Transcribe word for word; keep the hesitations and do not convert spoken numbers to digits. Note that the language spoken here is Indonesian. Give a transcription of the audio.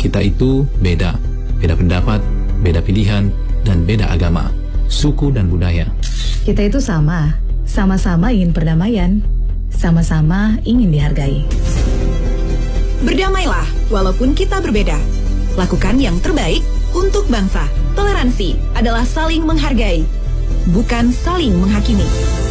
Kita itu beda, beda pendapat, beda pilihan, dan beda agama, suku dan budaya. Kita itu sama, sama-sama ingin perdamaian, sama-sama ingin dihargai. Berdamailah walaupun kita berbeda. Lakukan yang terbaik untuk bangsa. Toleransi adalah saling menghargai, bukan saling menghakimi.